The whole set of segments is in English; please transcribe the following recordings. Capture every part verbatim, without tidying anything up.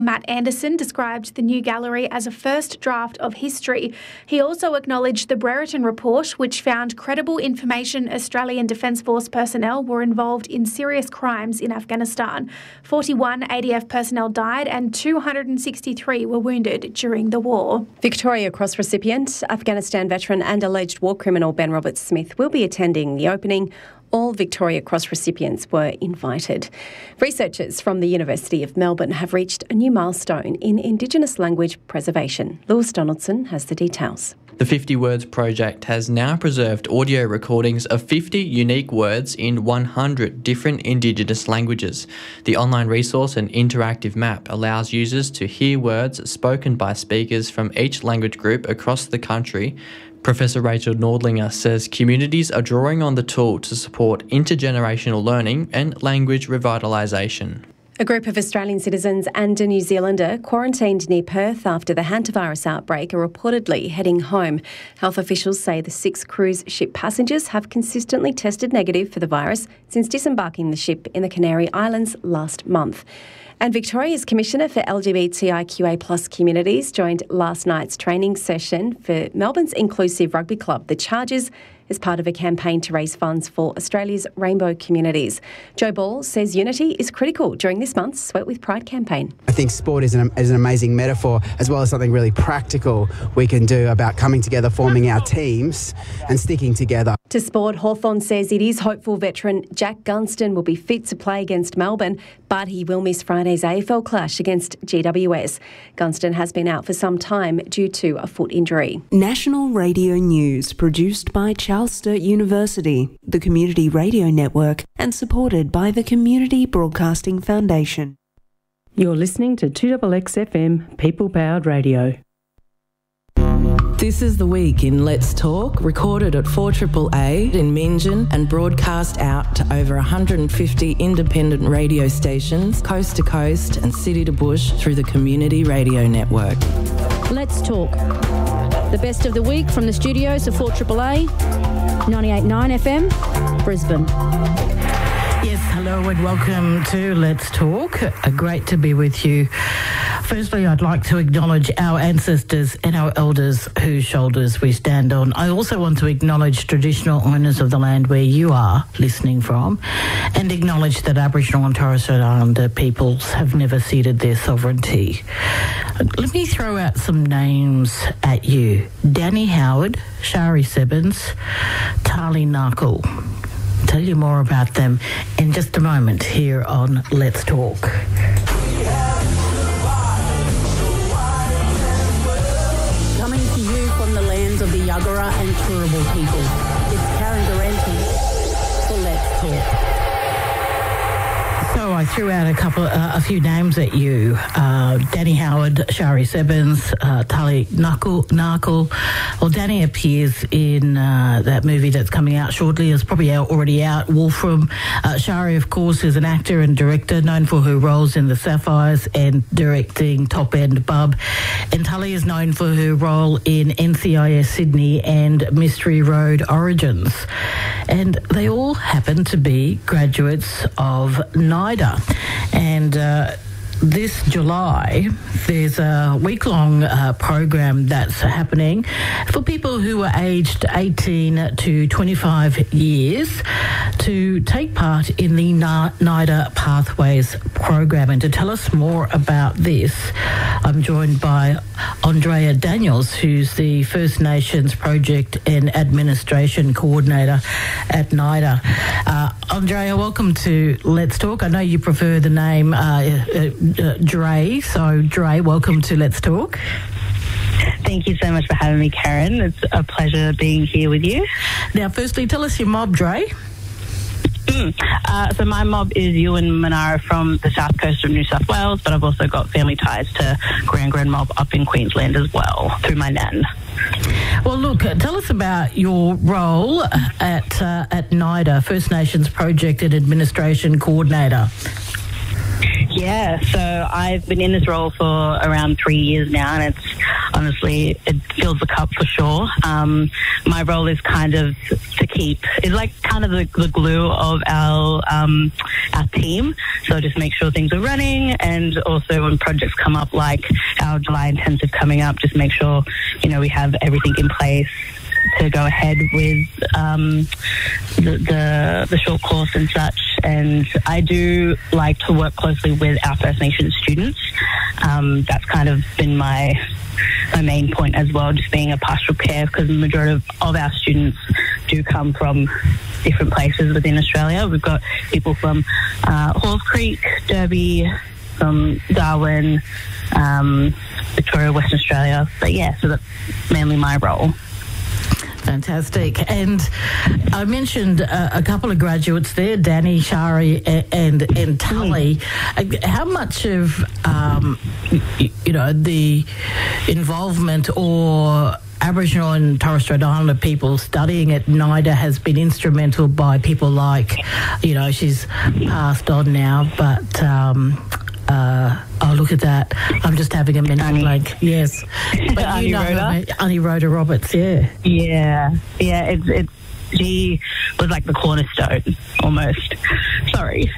Matt Anderson described the new gallery as a first draft of history. He also acknowledged the Brereton report, which found credible information Australian Defence Force personnel were involved in serious crimes in Afghanistan. forty-one A D F personnel died and two hundred sixty-three were wounded during the war. Victoria Cross recipient, Afghanistan veteran and alleged war criminal Ben Roberts-Smith will be attending the opening. All Victoria Cross recipients were invited. Researchers from the University of Melbourne have reached a new milestone in Indigenous language preservation. Lewis Donaldson has the details. The fifty Words project has now preserved audio recordings of fifty unique words in one hundred different Indigenous languages. The online resource and interactive map allows users to hear words spoken by speakers from each language group across the country. Professor Rachel Nordlinger says communities are drawing on the tool to support intergenerational learning and language revitalisation. A group of Australian citizens and a New Zealander quarantined near Perth after the hantavirus outbreak are reportedly heading home. Health officials say the six cruise ship passengers have consistently tested negative for the virus since disembarking the ship in the Canary Islands last month. And Victoria's Commissioner for L G B T I Q A plus communities joined last night's training session for Melbourne's Inclusive Rugby Club. The charges as part of a campaign to raise funds for Australia's rainbow communities. Joe Ball says unity is critical during this month's Sweat with Pride campaign. I think sport is an, is an amazing metaphor, as well as something really practical we can do about coming together, forming our teams and sticking together. To sport, Hawthorn says it is hopeful veteran Jack Gunston will be fit to play against Melbourne, but he will miss Friday's A F L clash against G W S. Gunston has been out for some time due to a foot injury. National Radio News, produced by Charles Sturt University, the Community Radio Network, and supported by the Community Broadcasting Foundation. You're listening to two X X F M, People Powered Radio. This is The Week in Let's Talk, recorded at four A A in Meanjin and broadcast out to over one hundred fifty independent radio stations, coast to coast and city to bush through the Community Radio Network. Let's Talk. The best of the week from the studios of four A A, ninety-eight point nine F M, Brisbane. Yes, hello and welcome to Let's Talk. Uh, great to be with you. Firstly, I'd like to acknowledge our ancestors and our elders whose shoulders we stand on. I also want to acknowledge traditional owners of the land where you are listening from, and acknowledge that Aboriginal and Torres Strait Islander peoples have never ceded their sovereignty. Let me throw out some names at you. Danny Howard, Shari Sebens, Tali Narkle. Tell you more about them in just a moment here on Let's Talk. Coming to you from the lands of the Yuggera and Turrbal people, it's Karen Durante for Let's Talk. So I threw out a couple, uh, a few names at you. Uh, Danny Howard, Shari Sebens, uh, Tali Narkle. Narkle. Well, Danny appears in uh, that movie that's coming out shortly. It's probably out, already out, Wolfram. Uh, Shari, of course, is an actor and director known for her roles in The Sapphires and directing Top End Bub. And Tali is known for her role in N C I S Sydney and Mystery Road Origins. And they all happen to be graduates of NIDA. And uh, this July, there's a week-long uh, program that's happening for people who are aged eighteen to twenty-five years to take part in the NIDA Pathways program. And to tell us more about this, I'm joined by Andrea Daniels, who's the First Nations Project and Administration Coordinator at NIDA. Uh, Andrea, welcome to Let's Talk. I know you prefer the name uh, uh, uh, Dre, so Dre, welcome to Let's Talk. Thank you so much for having me, Karen. It's a pleasure being here with you. Now, firstly, tell us your mob, Dre. Mm. Uh, so my mob is Ewan Manara from the south coast of New South Wales, but I've also got family ties to Grand Grand Mob up in Queensland as well, through my nan. Well, look, tell us about your role at uh, at NIDA, First Nations Project and Administration Coordinator. Yeah, so I've been in this role for around three years now, and it's honestly, it fills the cup for sure. Um, my role is kind of to keep, it's like kind of the, the glue of our um, our team. So just make sure things are running, and also when projects come up, like our July intensive coming up, just make sure, you know, we have everything in place to go ahead with um, the, the the short course and such. And I do like to work closely with our First Nations students. Um, that's kind of been my my main point as well, just being a pastoral care, because the majority of, of our students do come from different places within Australia. We've got people from uh, Halls Creek, Derby, from Darwin, um, Victoria, Western Australia. But yeah, so that's mainly my role. Fantastic. And I mentioned uh, a couple of graduates there, Danny, Shari, and and Tully. How much of um, you know the involvement or Aboriginal and Torres Strait Islander people studying at NIDA has been instrumental by people like, you know, she's passed on now, but um, uh, oh, look at that. I'm just having a mental blank. Yes. But Annie you know Rhoda? Annie Rhoda Roberts, yeah. Yeah, yeah, it's, it's, she was like the cornerstone, almost. Sorry.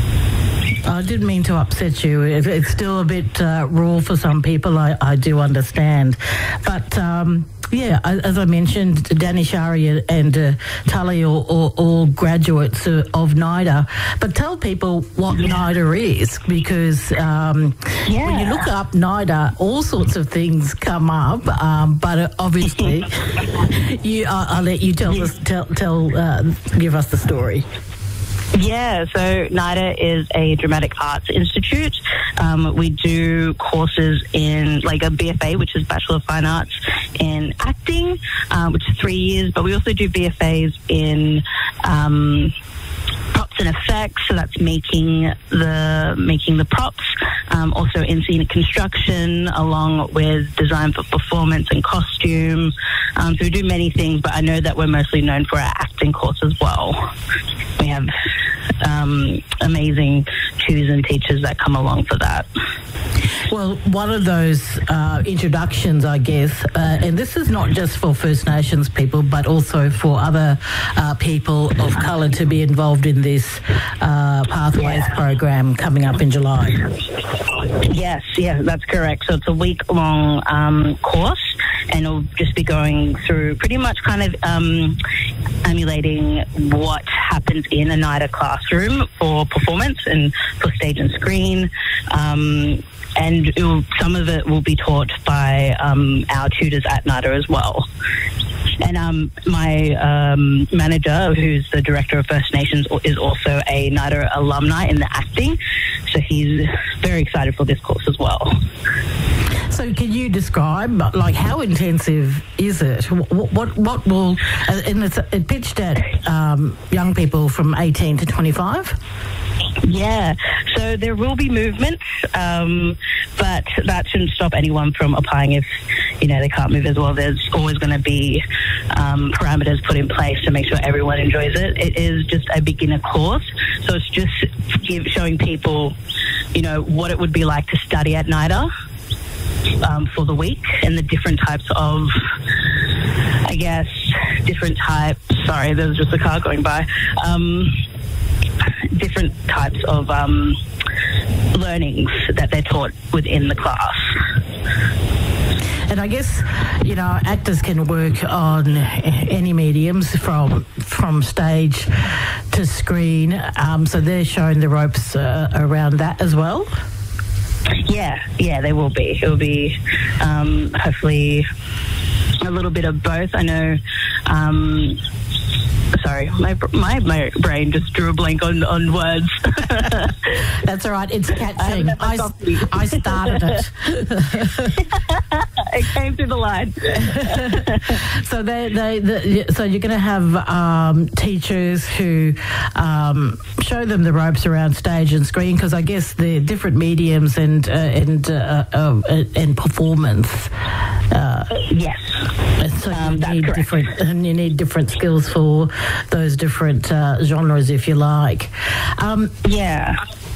I didn't mean to upset you. It, it's still a bit uh, raw for some people, I, I do understand. But, um, yeah, as I mentioned, Danny, Shari and uh, Tully are all, all graduates uh, of NIDA. But tell people what yeah. NIDA is, because um, yeah. when you look up NIDA, all sorts of things come up. Um, but obviously, you, uh, I'll let you tell us, tell, tell uh, give us the story. Yeah, so NIDA is a dramatic arts institute. Um, we do courses in like a B F A, which is Bachelor of Fine Arts in acting, uh, which is three years, but we also do B F As in um, props and effects, so that's making the making the props, um, also in scenic construction, along with design for performance and costume. Um, so we do many things, but I know that we're mostly known for our acting course as well. We have um, amazing tutors and teachers that come along for that. Well, one of those uh, introductions, I guess, uh, and this is not just for First Nations people, but also for other uh, people of colour to be involved in this uh, Pathways yeah. program coming up in July. Yes, yes, that's correct. So it's a week-long um, course, and it'll just be going through pretty much kind of um, emulating what happens in a NIDA classroom for performance and for stage and screen. Um, and it will, some of it will be taught by um, our tutors at NIDA as well. And um, my um, manager, who's the director of First Nations, is also a NIDA alumni in the acting. So he's very excited for this course as well. So can you describe, like, how intensive is it? What what, what will, and it's it pitched at um, young people from eighteen to twenty-five? Yeah, so there will be movements, um, but that shouldn't stop anyone from applying if, you know, they can't move as well. There's always going to be um, parameters put in place to make sure everyone enjoys it. It is just a beginner course, so it's just give, showing people, you know, what it would be like to study at NIDA um, for the week, and the different types of, I guess, different types, sorry, there's just a car going by, um, different types of um, learnings that they're taught within the class. And I guess, you know, actors can work on any mediums from from stage to screen, um, so they're showing the ropes uh, around that as well? Yeah, yeah, they will be. It will be um, hopefully a little bit of both. I know... Um, Sorry, my, my my brain just drew a blank on, on words. That's all right. It's catching. I, I, I started it. It came through the line. So they, they, the, so you're going to have um, teachers who um, show them the ropes around stage and screen, because I guess the different mediums and uh, and uh, uh, and performance. Uh, yes. So you um, need correct. different, and you need different skills for those different uh, genres, if you like. Um, yeah.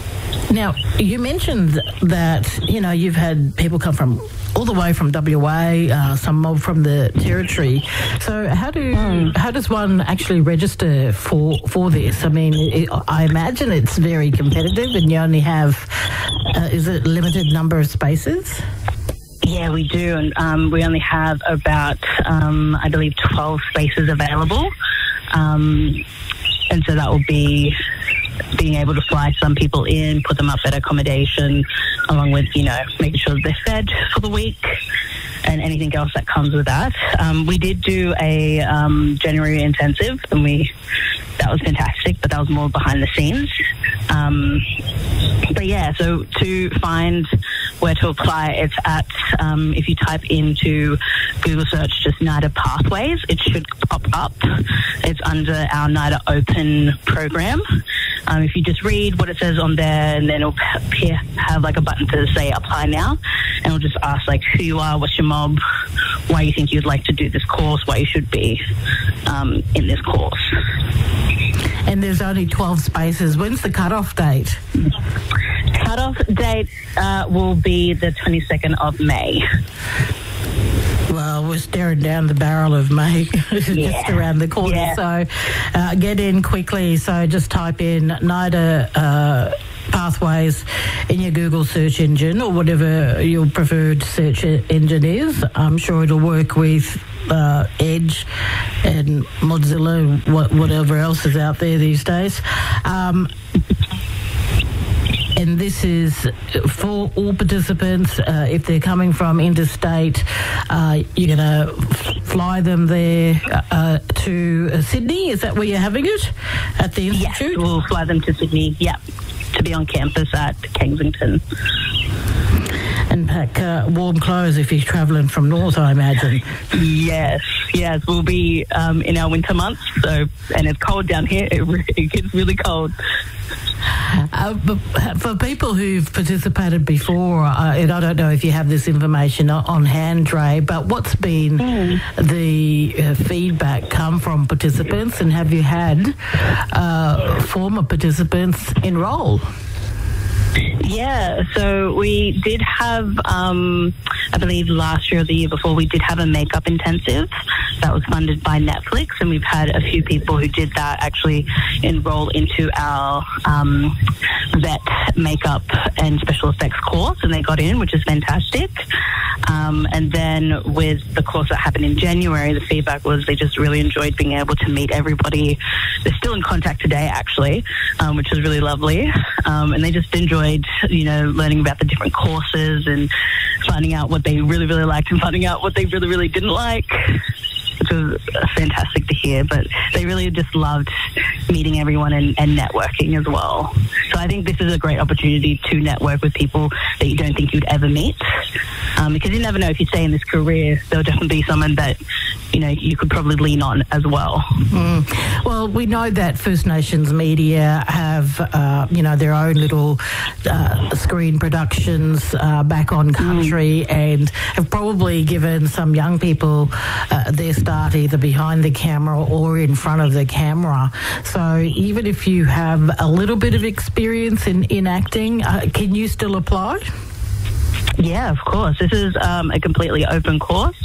Now, you mentioned that, you know, you've had people come from all the way from W A, uh, some mob from the territory. So how do mm. how does one actually register for for this? I mean, it, I imagine it's very competitive, and you only have uh, is it a limited number of spaces? Yeah, we do, and um, we only have about um, I believe twelve spaces available, um, and so that will be being able to fly some people in, put them up at accommodation, along with, you know, making sure that they're fed for the week and anything else that comes with that. Um, we did do a um, January intensive, and we that was fantastic, but that was more behind the scenes. Um, but yeah, so to find where to apply, it's at, um, if you type into Google search just NIDA Pathways, it should pop up. It's under our NIDA Open program. Um, if you just read what it says on there, and then it'll appear, have like a button to say apply now, and it'll just ask like who you are, what's your mob, why you think you'd like to do this course, why you should be um, in this course. And there's only twelve spaces. When's the cut-off date? Cut-off date uh, will be the twenty-second of May. Well, we're staring down the barrel of May just yeah. around the corner. Yeah. So uh, get in quickly. So just type in NIDA uh, Pathways in your Google search engine, or whatever your preferred search engine is. I'm sure it'll work with uh, Edge and Mozilla, what, whatever else is out there these days. Um, And this is for all participants. Uh, if they're coming from interstate, uh, you're going to fly them there uh, to uh, Sydney. Is that where you're having it? At the Institute? Yes, we'll fly them to Sydney, yeah, to be on campus at Kensington. And pack uh, warm clothes if you're travelling from north, I imagine. Yes, yes. We'll be um, in our winter months, so and it's cold down here. It, re- it gets really cold. Uh, but for people who've participated before, uh, and I don't know if you have this information on hand, Dre, but what's been mm. the uh, feedback come from participants, and have you had uh, former participants enrol? Yeah, so we did have, um, I believe last year or the year before, we did have a makeup intensive that was funded by Netflix, and we've had a few people who did that actually enroll into our um, vet makeup and special effects course, and they got in, which is fantastic. Um, and then with the course that happened in January, the feedback was they just really enjoyed being able to meet everybody. They're still in contact today, actually, um, which is really lovely. Um, and they just enjoyed, you know, learning about the different courses and finding out what they really, really liked and finding out what they really, really didn't like, which was fantastic to hear. But they really just loved meeting everyone and, and networking as well. So I think this is a great opportunity to network with people that you don't think you'd ever meet. Um, because you never know, if you stay in this career, there'll definitely be someone that, you know, you could probably lean on as well. Mm. Well, we know that First Nations media have, uh, you know, their own little uh, screen productions uh, back on country mm. and have probably given some young people uh, their start either behind the camera or in front of the camera. So even if you have a little bit of experience in, in acting, uh, can you still apply? Yeah, of course. This is um, a completely open course.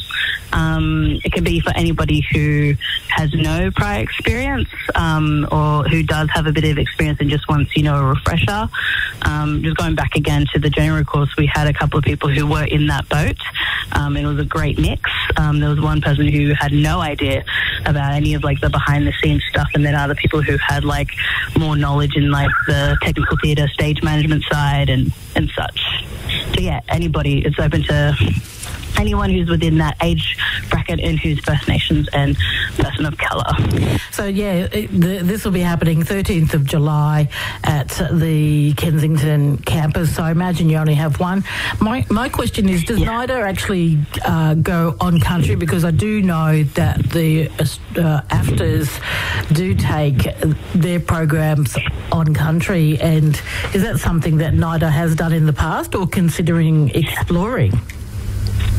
Um, it can be for anybody who has no prior experience um, or who does have a bit of experience and just wants, you know, a refresher. Um, just going back again to the January course, we had a couple of people who were in that boat. Um, it was a great mix. Um, there was one person who had no idea about any of like the behind the scenes stuff, and then other people who had like more knowledge in like the technical theatre, stage management side and, and such. So yeah, anybody, it's open to anyone who's within that age bracket and who's First Nations and person of colour. So yeah, it, the, this will be happening thirteenth of July at the Kensington campus. So I imagine you only have one. My my question is, does yeah. NIDA actually uh, go on country? Because I do know that the uh, AFTRS do take their programs on country, and is that something that NIDA has done in the past or considering exploring?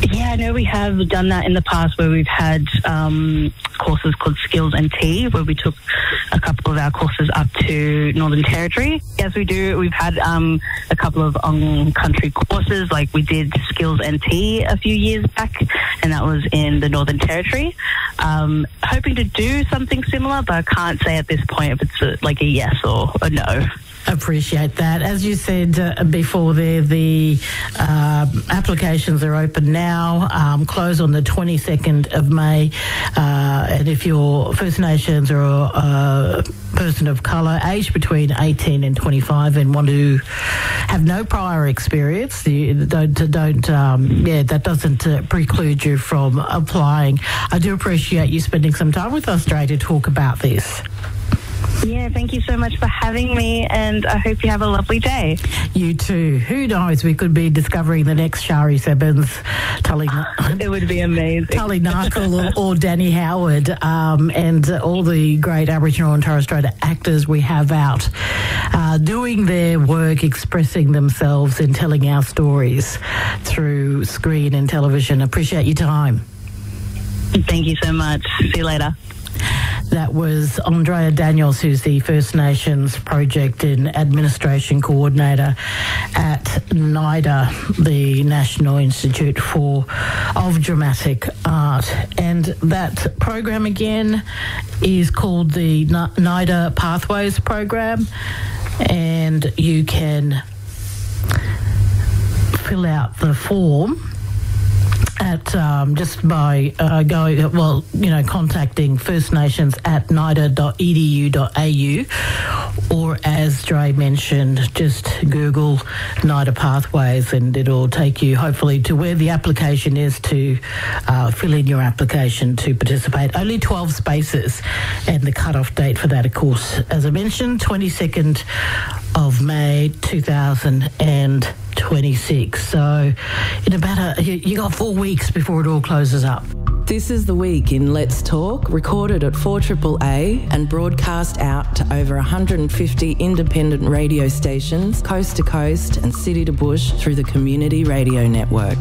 Yeah, I know we have done that in the past where we've had um, courses called Skills N T, where we took a couple of our courses up to Northern Territory. Yes, we do. We've had um, a couple of on-country courses, like we did Skills N T a few years back, and that was in the Northern Territory. Um, hoping to do something similar, but I can't say at this point if it's a, like a yes or a no. Appreciate that. As you said uh, before there, the uh, applications are open now, um, close on the twenty-second of May. Uh, and if you're First Nations or a person of colour, aged between eighteen and twenty-five, and want to have no prior experience, you don't, don't um, yeah, that doesn't uh, preclude you from applying. I do appreciate you spending some time with us today to talk about this. Yeah, thank you so much for having me, and I hope you have a lovely day. You too. Who knows? We could be discovering the next Shari Sebens, Tully. It would be amazing. Tully Narkle or, or Danny Howard, um, and all the great Aboriginal and Torres Strait actors we have out uh, doing their work, expressing themselves and telling our stories through screen and television. Appreciate your time. Thank you so much. See you later. That was Andrea Daniels, who's the First Nations Project and Administration Coordinator at NIDA, the National Institute for of Dramatic Art. And that program again is called the NIDA Pathways Program, and you can fill out the form at um, just by uh, going, well, you know, contacting First Nations at nida dot e d u dot a u, or as Dre mentioned, just Google NIDA Pathways and it'll take you hopefully to where the application is to uh, fill in your application to participate. Only twelve spaces, and the cut-off date for that, of course, as I mentioned, twenty-second of May two thousand twenty-six. So in about a, you, you got four weeks before it all closes up. This is The Week in Let's Talk, recorded at four triple A and broadcast out to over one hundred fifty independent radio stations, coast to coast and city to bush through the Community Radio Network.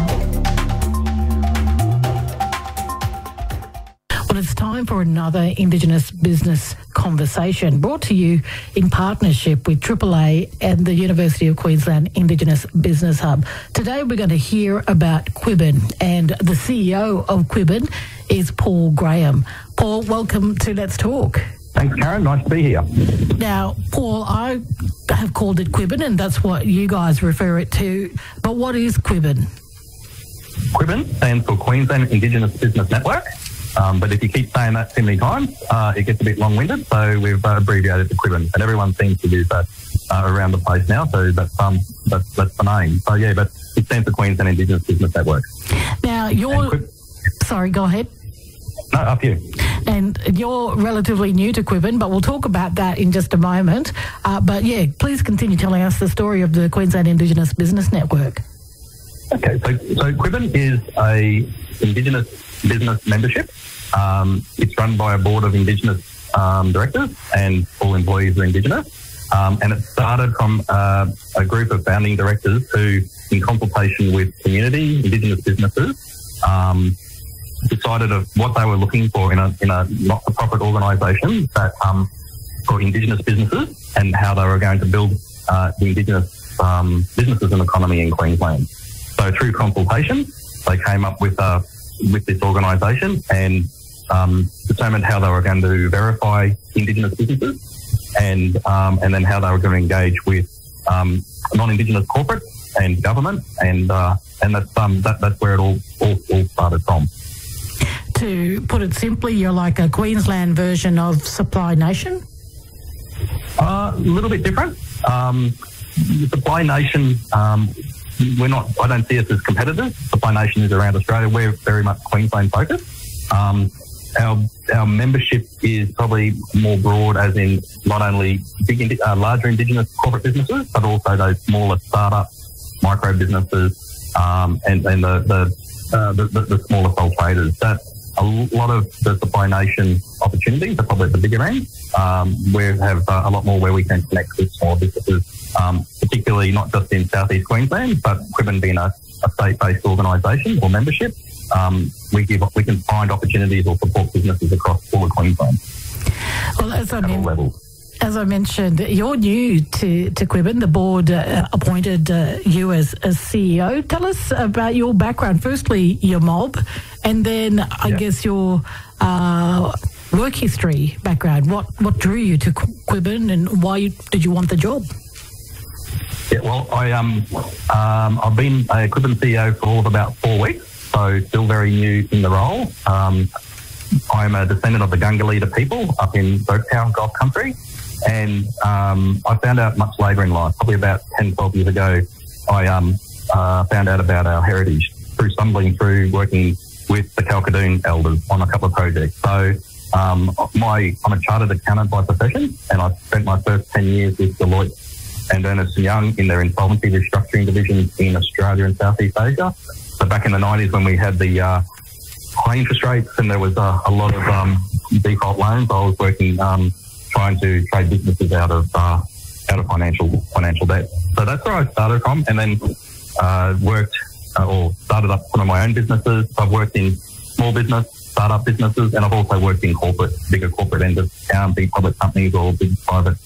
Well, it's time for another Indigenous business conversation, brought to you in partnership with triple A and the University of Queensland Indigenous Business Hub. Today we're going to hear about Quibbin, and the C E O of Quibbin is Paul Graham. Paul, welcome to Let's Talk. Thanks, Karen. Nice to be here. Now, Paul, I have called it Quibbin, and that's what you guys refer it to. But what is Quibbin? Quibbin stands for Queensland Indigenous Business Network. Um, but if you keep saying that too many times, uh, it gets a bit long-winded, so we've uh, abbreviated to Quibbin, and everyone seems to use that uh, around the place now, so that's, um, that's, that's the name. So, yeah, but it stands for Queensland Indigenous Business Network. Now, you're... Quib- Sorry, go ahead. No, up you. And you're relatively new to Quibbin, but we'll talk about that in just a moment. Uh, but, yeah, please continue telling us the story of the Queensland Indigenous Business Network. Okay, so, so Quibbin is a Indigenous business membership. Um, it's run by a board of Indigenous um, directors, and all employees are Indigenous. Um, and it started from uh, a group of founding directors who, in consultation with community, Indigenous businesses, um, decided of what they were looking for in a, in a not-for-profit organisation that um, for Indigenous businesses, and how they were going to build uh, the Indigenous um, businesses and economy in Queensland. So through consultation, they came up with a with this organisation and um, determined how they were going to verify Indigenous businesses, and um, and then how they were going to engage with um, non-Indigenous corporate and government, and uh, and that's um, that, that's where it all, all all started from. To put it simply, you're like a Queensland version of Supply Nation? Uh, a little bit different. Um, Supply Nation. Um, We're not, I don't see us as competitors. Supply Nation is around Australia. We're very much Queensland focused. Um, our, our membership is probably more broad, as in not only big, uh, larger Indigenous corporate businesses, but also those smaller startup micro businesses, um, and, and the, the, uh, the, the, the smaller sole traders. That a lot of the Supply Nation opportunities are probably at the bigger end. Um, we have uh, a lot more where we can connect with small businesses um, particularly not just in southeast Queensland, but Quibbin being a, a state-based organisation or membership, um, we give we can find opportunities or support businesses across all of Queensland. Well, as I at all levels. As I mentioned, you're new to, to Quibbin. The board uh, appointed uh, you as, as C E O. Tell us about your background. Firstly, your mob, and then I yeah. guess your uh, work history background. What what drew you to Quibbin, and why did you want the job? Yeah, well, I um um I've been a Quibbin C E O for all of about four weeks, so still very new in the role. Um, I'm a descendant of the Gungalita people up in Oaktown, Gulf Country. And um, I found out much later in life, probably about ten, twelve years ago, I um, uh, found out about our heritage through stumbling through working with the Kalkadoon elders on a couple of projects. So um, my, I'm a chartered accountant by profession, and I spent my first ten years with Deloitte and Ernst and Young in their insolvency restructuring divisions in Australia and Southeast Asia. So back in the nineties when we had the uh, high interest rates and there was uh, a lot of um, default loans, I was working um, trying to trade businesses out of uh, out of financial financial debt. So that's where I started from, and then uh, worked uh, or started up one of my own businesses. I've worked in small business, startup businesses, and I've also worked in corporate, bigger corporate end of town, big public companies or big private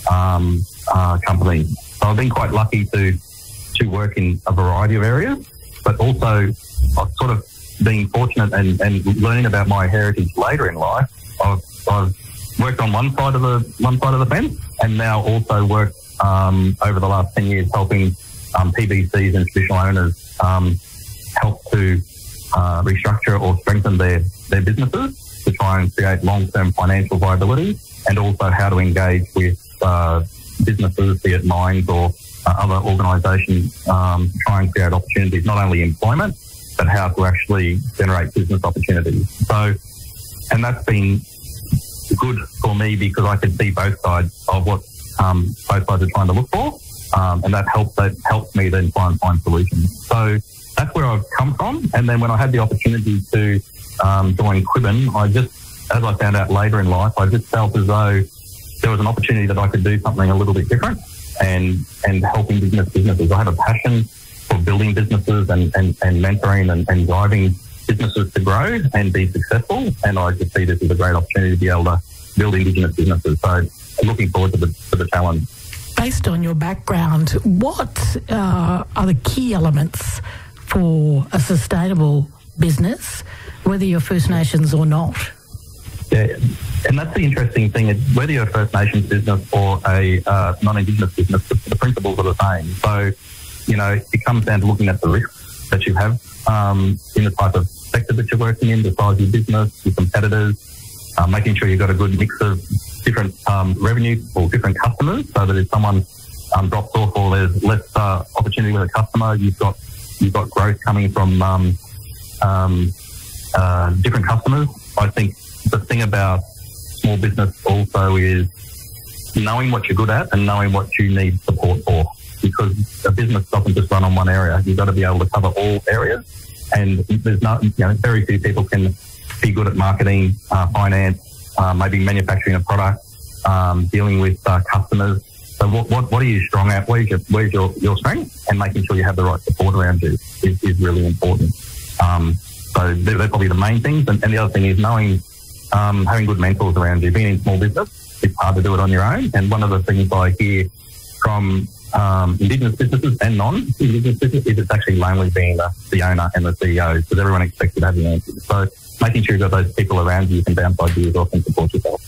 um, uh, companies. So I've been quite lucky to to work in a variety of areas, but also I've sort of been fortunate and, and learning about my heritage later in life. I've, I've worked on one side of the one side of the fence, and now also worked um, over the last ten years helping um, P B Cs and traditional owners um, help to uh, restructure or strengthen their their businesses to try and create long-term financial viability, and also how to engage with uh, businesses, be it mines or uh, other organisations, um, to try and create opportunities, not only employment, but how to actually generate business opportunities. So, and that's been good for me because I could see both sides of what um, both sides are trying to look for, um, and that helps that helps me then try and find solutions. So that's where I've come from. And then when I had the opportunity to um, join Quibbin, I just, as I found out later in life, I just felt as though there was an opportunity that I could do something a little bit different and and helping business businesses. I have a passion for building businesses and, and, and mentoring and, and driving businesses to grow and be successful, and I just see this as a great opportunity to be able to build Indigenous businesses. So I'm looking forward to the, to the challenge. Based on your background, what uh, are the key elements for a sustainable business, whether you're First Nations or not? Yeah, and that's the interesting thing, is whether you're a First Nations business or a uh, non-Indigenous business, the, the principles are the same. So, you know, it comes down to looking at the risks that you have um, in the type of sector that you're working in, the size of your business, your competitors, uh, making sure you've got a good mix of different um, revenue or different customers, so that if someone um, drops off or there's less uh, opportunity with a customer, you've got you've got growth coming from um, um, uh, different customers. I think the thing about small business also is knowing what you're good at and knowing what you need support for, because a business doesn't just run on one area. You've got to be able to cover all areas, and there's not, you know, very few people can be good at marketing, uh, finance, uh, maybe manufacturing a product, um, dealing with uh, customers. So what, what what are you strong at? Where's your where's your, your strength? And making sure you have the right support around you is, is really important. Um, so they're, they're probably the main things. And, and the other thing is knowing, um, having good mentors around you. Being in small business, it's hard to do it on your own. And one of the things I hear from um, Indigenous businesses and non-Indigenous businesses is it's actually lonely being the, the owner and the C E O, because everyone expects you to have the answers. So making sure you've got those people around you you can bounce ideas off and support yourself.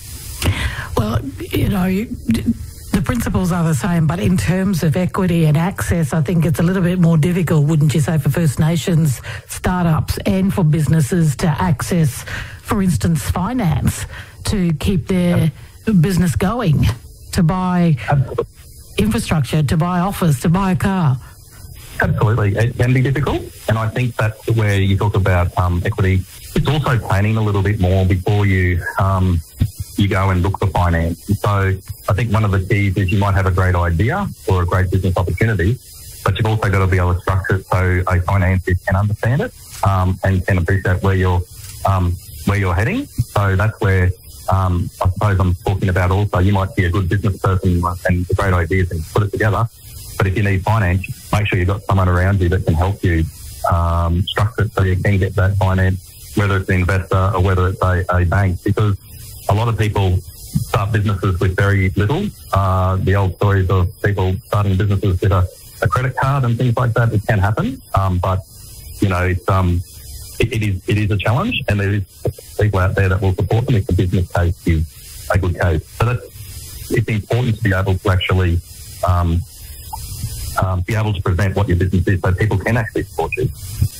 Well, you know, you, the principles are the same, but in terms of equity and access, I think it's a little bit more difficult, wouldn't you say, for First Nations startups and for businesses to access, for instance, finance to keep their business going, to buy Absolutely. infrastructure, to buy office, to buy a car. Absolutely. It can be difficult, and I think that's where you talk about um, equity. It's also planning a little bit more before you um, you go and look for finance. So I think one of the keys is you might have a great idea or a great business opportunity, but you've also got to be able to structure it so a financier can understand it um, and can appreciate where you're um, where you're heading. So that's where um, I suppose I'm talking about also, you might be a good business person and great ideas and put it together. But if you need finance, make sure you've got someone around you that can help you um, structure it so you can get that finance, whether it's an investor or whether it's a, a bank. Because a lot of people start businesses with very little. Uh, the old stories of people starting businesses with a, a credit card and things like that, it can happen. Um, but, you know, it's, um, it, it is it is a challenge, and there is people out there that will support them if the business case is a good case. So that's, it's important to be able to actually um, um, be able to present what your business is so people can actually support you.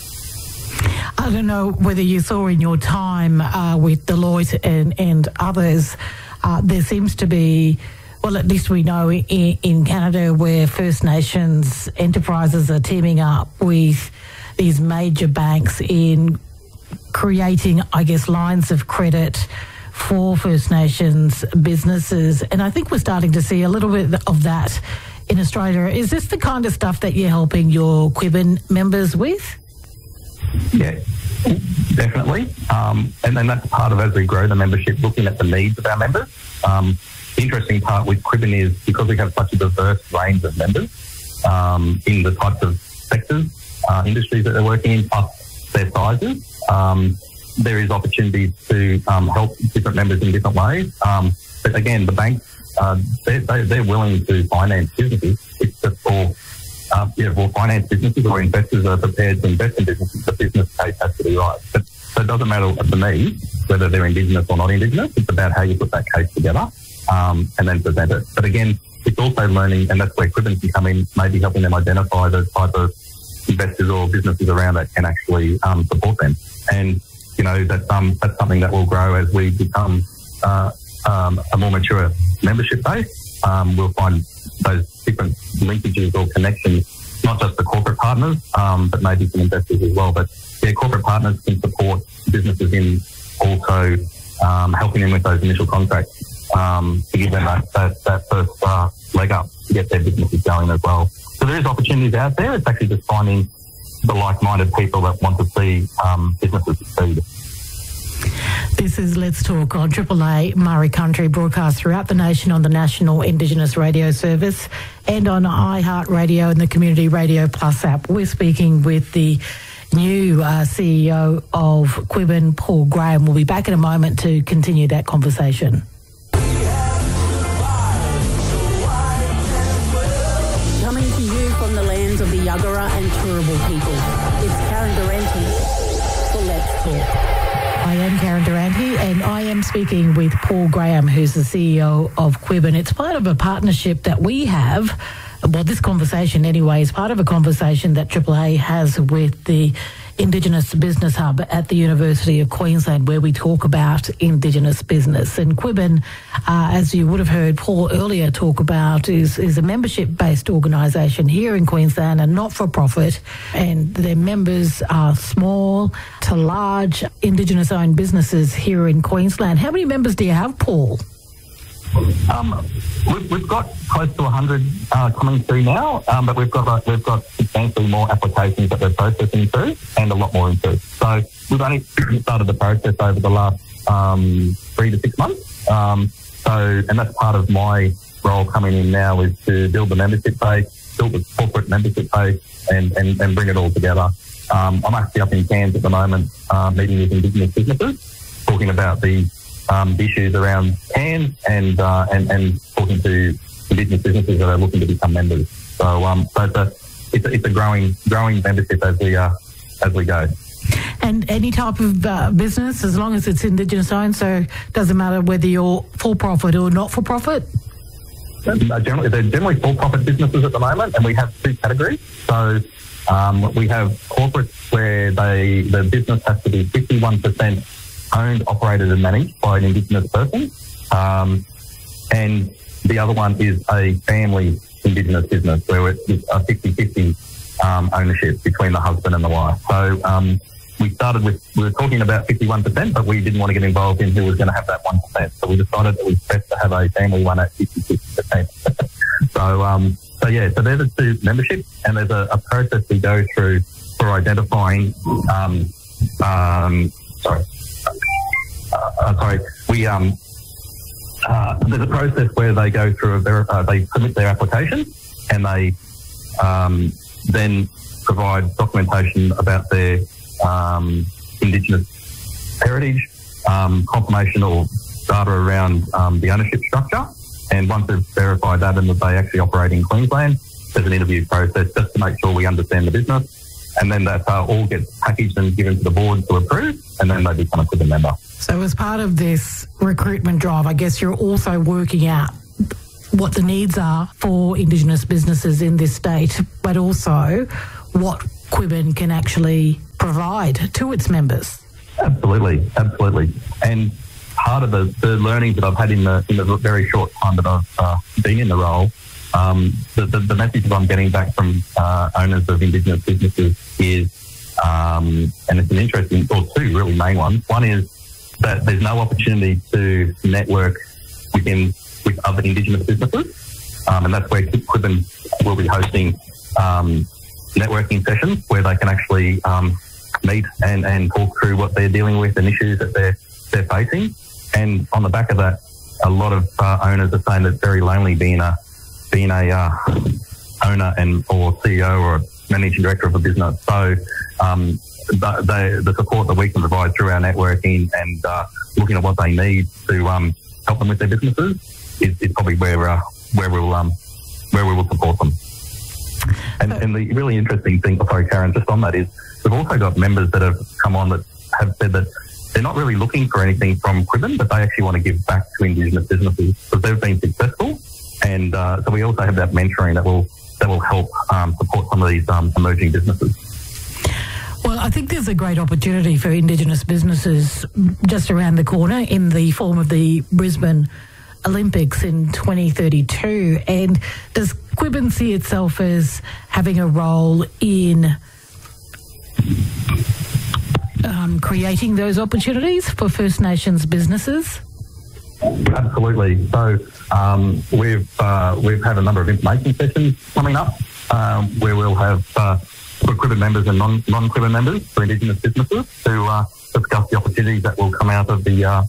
I don't know whether you saw in your time uh, with Deloitte and, and others, uh, there seems to be, well, at least we know in, in Canada where First Nations enterprises are teaming up with these major banks in creating, I guess, lines of credit for First Nations businesses. And I think we're starting to see a little bit of that in Australia. Is this the kind of stuff that you're helping your Quibbin members with? Yeah, definitely. Um, and then that's part of, as we grow the membership, looking at the needs of our members. Um, the interesting part with Quibbin is because we have such a diverse range of members um, in the types of sectors, uh, industries that they're working in, plus their sizes, um, there is opportunities to um, help different members in different ways. Um, but again, the banks, uh, they're, they're willing to finance businesses. It's just for Um, yeah, well, finance businesses or investors are prepared to invest in businesses. The business case has to be right. But, so it doesn't matter to me whether they're Indigenous or not Indigenous. It's about how you put that case together um, and then present it. But again, it's also learning, and that's where Quibbin can come in, maybe helping them identify the type of investors or businesses around that can actually um, support them. And, you know, that's, um, that's something that will grow as we become uh, um, a more mature membership base. Um, we'll find those different linkages or connections, not just the corporate partners, um, but maybe some investors as well. But yeah, corporate partners can support businesses in also um, helping them with those initial contracts um, to give them that, that, that first uh, leg up to get their businesses going as well. So there is opportunities out there. It's actually just finding the like-minded people that want to see um, businesses succeed. This is Let's Talk on Triple A Murray Country, broadcast throughout the nation on the National Indigenous Radio Service and on iHeartRadio and the Community Radio Plus app. We're speaking with the new uh, C E O of Quibbin, Paul Graham. We'll be back in a moment to continue that conversation. Coming to you from the lands of the Yuggera and Turrbal people, it's Karen Durante for Let's Talk. I am Karen Durante, and I am speaking with Paul Graham, who's the C E O of Quibbin. It's part of a partnership that we have. Well, this conversation anyway is part of a conversation that Triple A has with the Indigenous Business Hub at the University of Queensland, where we talk about Indigenous business. And Quibbin, uh, as you would have heard Paul earlier talk about, is, is a membership-based organisation here in Queensland and not-for-profit. And their members are small to large Indigenous-owned businesses here in Queensland. How many members do you have, Paul? Um, we've, we've got close to one hundred uh, coming through now, um, but we've got uh, we've got substantially more applications that we're processing through, and a lot more into. So we've only started the process over the last um, three to six months. Um, so, and that's part of my role coming in now is to build the membership base, build the corporate membership base, and and, and bring it all together. Um, I'm actually up in Cairns at the moment, uh, meeting with Indigenous businesses, talking about the Um, issues around Cairns and, uh, and and talking to Indigenous businesses that are looking to become members. So, um, so it's a it's a, it's a growing growing membership as we uh, as we go. And any type of uh, business, as long as it's Indigenous owned, so it doesn't matter whether you're for profit or not for profit. Uh, generally, they're generally for profit businesses at the moment, and we have two categories. So um, we have corporates where they the business has to be fifty-one percent owned, operated and managed by an Indigenous person. Um, and the other one is a family Indigenous business where it's a fifty-fifty um, ownership between the husband and the wife. So um, we started with, we were talking about fifty-one percent, but we didn't want to get involved in who was going to have that one percent. So we decided that it was best to have a family one at fifty-six percent. so, um, so yeah, so they're the two memberships, and there's a, a process we go through for identifying, um, um, sorry, Uh, sorry, we um uh, there's a process where they go through a ver- uh, they submit their application, and they um, then provide documentation about their um, Indigenous heritage, um, confirmation or data around um, the ownership structure. And once they've verified that and that they actually operate in Queensland, there's an interview process just to make sure we understand the business. And then that uh, all gets packaged and given to the board to approve, and then they become a Quibbin member. So as part of this recruitment drive, I guess you're also working out what the needs are for Indigenous businesses in this state, but also what Quibbin can actually provide to its members. Absolutely, absolutely. And part of the, the learnings that I've had in the in the very short time that I've uh, been in the role, um, the, the, the message that I'm getting back from uh, owners of Indigenous businesses is, um, and it's an interesting, or two really main ones. One is that there's no opportunity to network within with other Indigenous businesses, um, and that's where Quibbin will be hosting um, networking sessions where they can actually um, meet and, and talk through what they're dealing with and issues that they're they're facing. And on the back of that, a lot of uh, owners are saying that it's very lonely being a being a uh, owner and or C E O or managing director of a business. So um, the, the, the support that we can provide through our networking and uh, looking at what they need to um, help them with their businesses is, is probably where uh, where we'll um, where we will support them. And, and the really interesting thing, oh, sorry, Karen, just on that is we've also got members that have come on that have said that they're not really looking for anything from Quibbin, but they actually want to give back to Indigenous businesses because they've been successful. And uh, so we also have that mentoring that will that will help um, support some of these um, emerging businesses. Well, I think there's a great opportunity for Indigenous businesses just around the corner in the form of the Brisbane Olympics in twenty thirty-two. And does Quibbin see itself as having a role in um, creating those opportunities for First Nations businesses? Absolutely. So um, we've uh, we've had a number of information sessions coming up um, where we'll have uh, Quibbin members and non non Quibbin members for Indigenous businesses to uh, discuss the opportunities that will come out of the uh,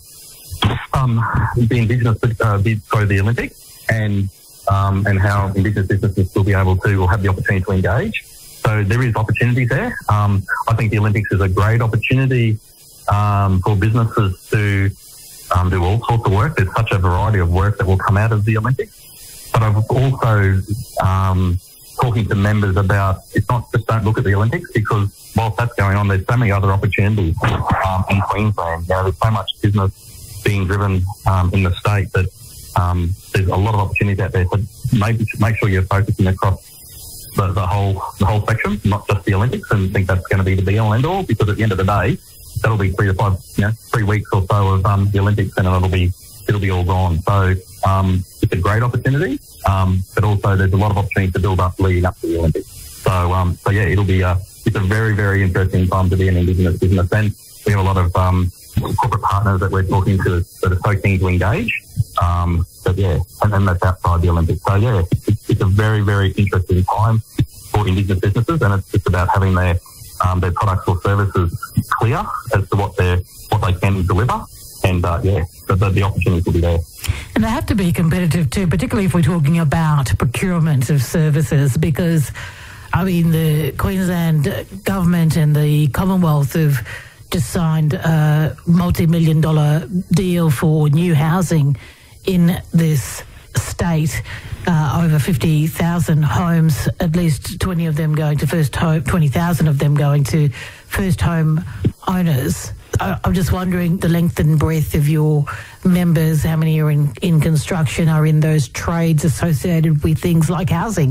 um, the Indigenous uh, the, sorry, the Olympics and um, and how Indigenous businesses will be able to or have the opportunity to engage. So there is opportunities there. Um, I think the Olympics is a great opportunity um, for businesses to Um, do all sorts of work. There's such a variety of work that will come out of the Olympics. But I've also um, talking to members about it's not just don't look at the Olympics because whilst that's going on, there's so many other opportunities um, in Queensland. You know, there's so much business being driven um, in the state that um, there's a lot of opportunities out there. So maybe make sure you're focusing across the, the whole the whole spectrum, not just the Olympics, and think that's going to be the be all end all. Because at the end of the day, that'll be three to five, you know, three weeks or so of um, the Olympics, and it'll be it'll be all gone. So um, it's a great opportunity, um, but also there's a lot of opportunities to build up leading up to the Olympics. So um, so yeah, it'll be a it's a very very interesting time to be an Indigenous business, and we have a lot of um, corporate partners that we're talking to that are so keen to engage. Um, but yeah, and then that's outside the Olympics. So yeah, it's, it's a very very interesting time for Indigenous businesses, and it's just about having their Um, their products or services clear as to what they what they can deliver, and uh, yeah, the, the, the opportunities will be there. And they have to be competitive too, particularly if we're talking about procurement of services, because I mean the Queensland government and the Commonwealth have just signed a multi-million dollar deal for new housing in this state. Uh, over fifty thousand homes, at least twenty of them going to first home, twenty thousand of them going to first home owners. I, I'm just wondering the length and breadth of your members, how many are in, in construction, are in those trades associated with things like housing?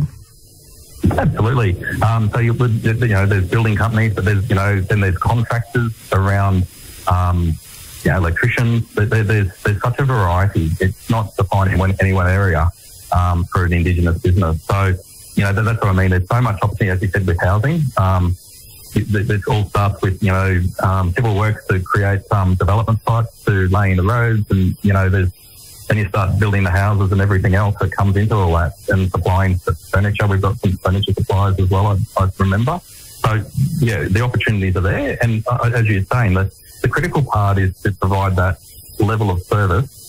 Absolutely. Um, so you, you know, there's building companies, but there's you know, then there's contractors around, um, you know, electricians. There, there's there's such a variety. It's not defined in one, any one area. Um, for an Indigenous business. So, you know, that, that's what I mean. There's so much opportunity, as you said, with housing. Um, it, it all starts with, you know, um, civil works to create um, development sites, to laying the roads, and, you know, there's then you start building the houses and everything else that comes into all that, and supplying furniture. We've got some furniture suppliers as well, I, I remember. So, yeah, the opportunities are there. And uh, as you're saying, the, the critical part is to provide that level of service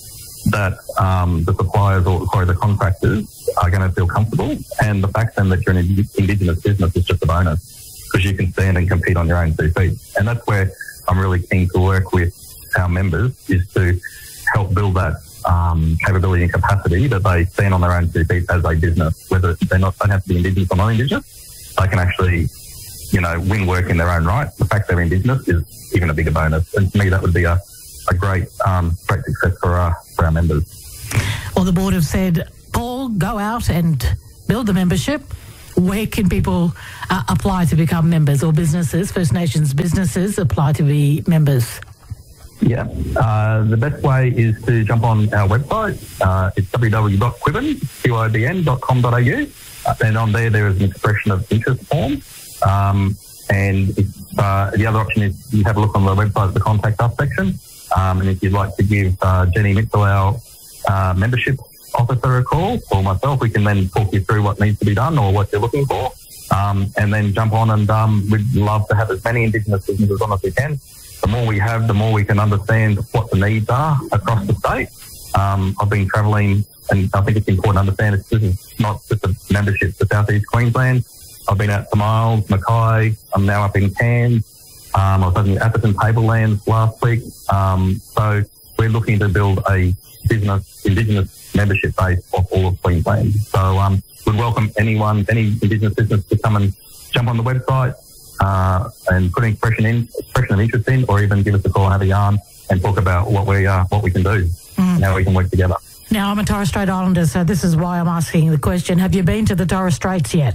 that um, the suppliers or sorry, the contractors are going to feel comfortable, and the fact then that you're an Indigenous business is just a bonus because you can stand and compete on your own two feet. And that's where I'm really keen to work with our members, is to help build that um, capability and capacity that they stand on their own two feet as a business, whether they not don't have to be Indigenous or non-Indigenous. They can actually, you know, win work in their own right. The fact they're Indigenous is even a bigger bonus. And to me, that would be a, a great, um, great success for our, for our members. Well, the board have said, Paul, go out and build the membership. Where can people uh, apply to become members, or businesses, First Nations businesses apply to be members? Yeah, uh, the best way is to jump on our website. Uh, it's w w w dot quibn dot com dot a u. Uh, and on there, there is an expression of interest form. Um, and if, uh, the other option is you have a look on the website, the contact us section. Um, and if you'd like to give uh, Jenny Mitchell, our uh, membership officer, a call, or myself, we can then talk you through what needs to be done or what you're looking for. Um, and then jump on, and um, we'd love to have as many Indigenous businesses on as we can. The more we have, the more we can understand what the needs are across the state. Um, I've been travelling, and I think it's important to understand it's, this is not just a membership for South East Queensland. I've been out to Miles, Mackay. I'm now up in Cairns. Um, I was in Atherton Tablelands last week. Um, so we're looking to build a business, Indigenous membership base of all of Queensland. So um, we'd welcome anyone, any Indigenous business to come and jump on the website uh, and put an expression in, expression of interest in, or even give us a call and have a yarn and talk about what we uh, what we can do mm. and how we can work together. Now, I'm a Torres Strait Islander, so this is why I'm asking the question. Have you been to the Torres Straits yet?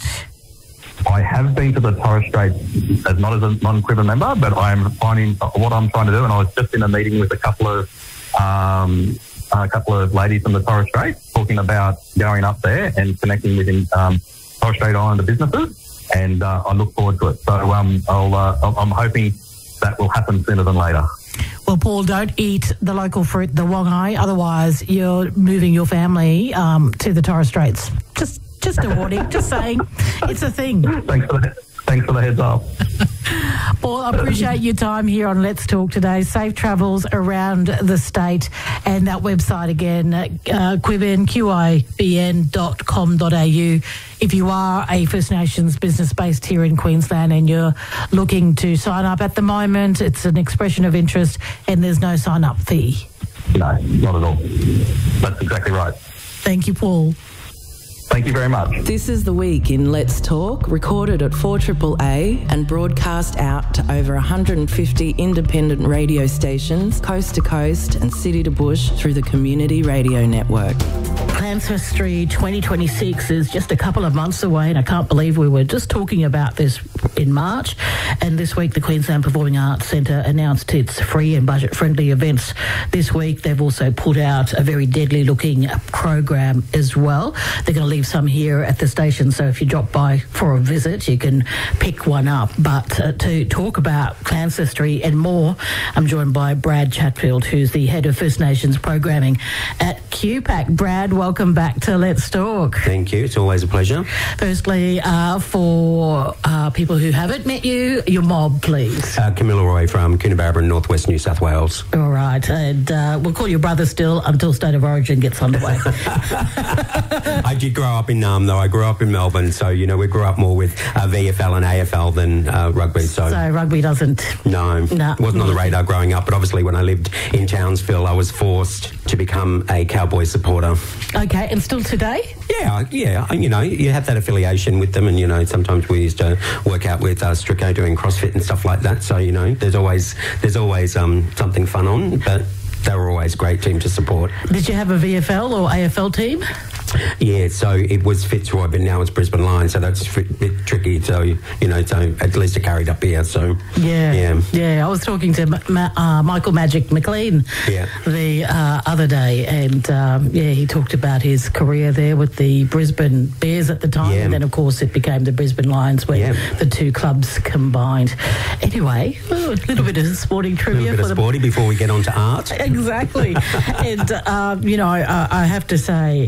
I have been to the Torres Straits as not as a non-Quibn member, but I'm finding what I'm trying to do, and I was just in a meeting with a couple of um, a couple of ladies from the Torres Straits talking about going up there and connecting with um, Torres Strait Islander businesses, and uh, I look forward to it. So um, I'll, uh, I'm hoping that will happen sooner than later. Well, Paul, don't eat the local fruit, the wongai, otherwise you're moving your family um, to the Torres Straits. Just Just a warning, just saying, it's a thing. Thanks for the, thanks for the heads up. Paul, I appreciate your time here on Let's Talk today. Safe travels around the state, and that website again, uh, Quibn, Q I B N dot com dot a u. If you are a First Nations business based here in Queensland and you're looking to sign up at the moment, it's an expression of interest and there's no sign-up fee. No, not at all. That's exactly right. Thank you, Paul. Thank you very much. This is The Week in Let's Talk, recorded at four triple A and broadcast out to over one hundred fifty independent radio stations, coast to coast and city to bush through the Community Radio Network. Ancestry twenty twenty-six is just a couple of months away, and I can't believe we were just talking about this in March. And this week, the Queensland Performing Arts Centre announced its free and budget-friendly events this week. They've also put out a very deadly-looking program as well. They're going to leave some here at the station, so if you drop by for a visit, you can pick one up. But uh, to talk about Ancestry and more, I'm joined by Brad Chatfield, who's the head of First Nations programming at Q PAC. Brad, welcome back to Let's Talk. Thank you. It's always a pleasure. Firstly, uh, for uh, people who haven't met you, your mob, please. Uh, Camilla Roy from Coonabarabra in northwest New South Wales. All right. And uh, we'll call you brother still until State of Origin gets underway. I did grow up in Narm, though. I grew up in Melbourne, so, you know, we grew up more with uh, V F L and A F L than uh, rugby. So. so rugby doesn't... No. No. It wasn't on the radar growing up, but obviously when I lived in Townsville, I was forced to become a Cowboy supporter. Okay, and still today? Yeah, yeah. You know, you have that affiliation with them, and, you know, sometimes we used to work out with uh, Strico doing CrossFit and stuff like that. So, you know, there's always there's always um, something fun on, but they were always a great team to support. Did you have a V F L or A F L team? Yeah, so it was Fitzroy, but now it's Brisbane Lions, so that's a bit tricky. So, you know, so at least it carried up here. So yeah, yeah, yeah. I was talking to Ma- uh, Michael Magic McLean yeah. the uh, other day, and um, yeah, he talked about his career there with the Brisbane Bears at the time, yeah. and then of course it became the Brisbane Lions, where yeah. the two clubs combined. Anyway, a little bit of sporting trivia. A little bit for of sporty before we get on to art. Exactly, and um, you know, I, I have to say. Um,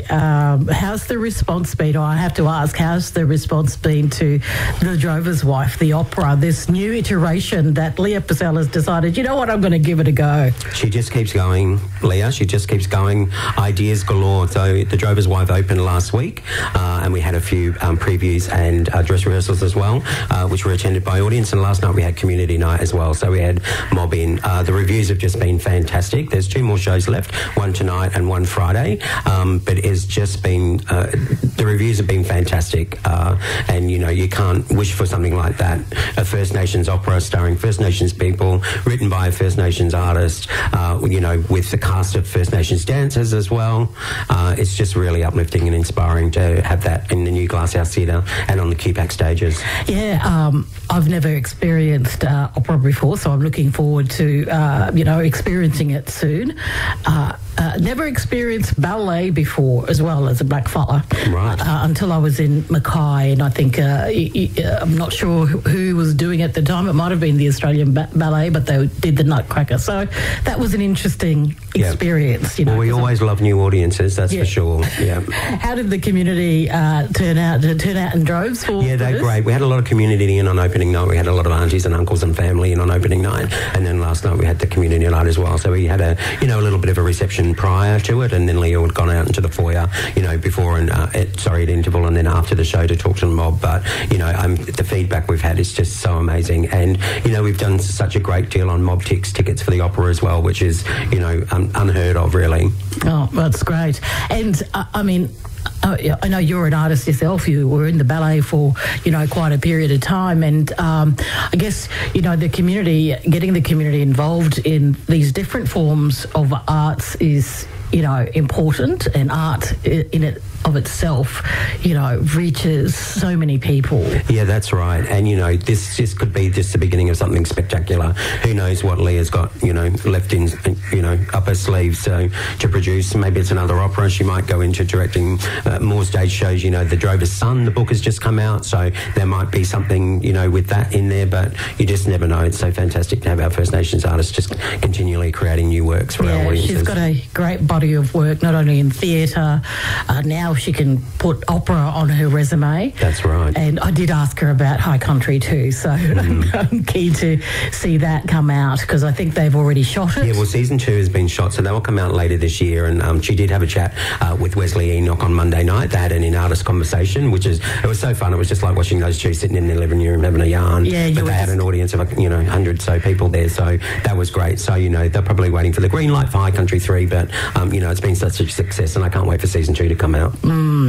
um, how's the response been? Or I have to ask, how's the response been to The Drover's Wife, the opera, this new iteration that Leah Purcell has decided, you know what, I'm going to give it a go? She just keeps going, Leah. She just keeps going. Ideas galore. So The Drover's Wife opened last week, uh, and we had a few um, previews and uh, dress rehearsals as well, uh, which were attended by audience. And last night we had community night as well. So we had mob in. Uh, the reviews have just been fantastic. There's two more shows left, one tonight and one Friday. Um, but it's just been, uh, the reviews have been fantastic. Uh, and, you know, you can't wish for something like that. A First Nations opera starring First Nations people, written by a First Nations artist, uh, you know, with the cast of First Nations dancers as well. Uh, it's just really uplifting and inspiring to have that in the new Glasshouse Theatre and on the Q PAC stages. Yeah, um, I've never experienced uh, opera before, so I'm looking forward to, uh, you know, experiencing it soon. Uh, uh, never experienced ballet before as well as a blackfella. Right. Uh, until I was in Mackay, and I think, uh, y- y- I'm not sure who, who was doing it at the time. It might have been the Australian ba- Ballet, but they did the Nutcracker. So that was an interesting experience. Yeah. You know, well, we always I'm, love new audiences, that's yeah. for sure. Yeah. How did the community uh, turn out? Did it turn out in droves for Yeah, they're this? great. We had a lot of community in on opening night. We had a lot of aunties and uncles and family in on opening night, and then last night we had the community night as well. So we had a, you know, a little bit of a reception prior to it, and then Leo had gone out into the foyer, you know, before and uh, at, sorry, at interval, and then after the show to talk to the mob. But you know, um, the feedback we've had is just so amazing, and you know, we've done such a great deal on Mob Tix tickets for the opera as well, which is, you know, um, unheard of, really. Oh, that's great. And uh, I mean, Uh, I know you're an artist yourself. You were in the ballet for, you know, quite a period of time. And um, I guess, you know, the community, getting the community involved in these different forms of arts is, you know, important. And art in it of itself, you know, reaches so many people. Yeah, that's right. And, you know, this just could be just the beginning of something spectacular. Who knows what Leah's got, you know, left in, you know, up her sleeve. So to produce, maybe it's another opera. She might go into directing uh, more stage shows. You know, The Drover's Son, the book has just come out. So there might be something, you know, with that in there. But you just never know. It's so fantastic to have our First Nations artists just continually creating new works for yeah, our audiences. She's got a great body of work, not only in theatre, uh, now she can put opera on her resume. That's right. And I did ask her about High Country too, so mm. I'm keen to see that come out because I think they've already shot it. Yeah, well, season two has been shot, so that will come out later this year. And um, she did have a chat uh, with Wesley Enoch on Monday night. They had an in-artist conversation, which is, it was so fun. It was just like watching those two sitting in their living room having a yarn. Yeah, but they had an audience of, you know, one hundred so people there, so that was great. So, you know, they're probably waiting for the green light for High Country three, but, um, you know, it's been such a success, and I can't wait for season two to come out. Mm.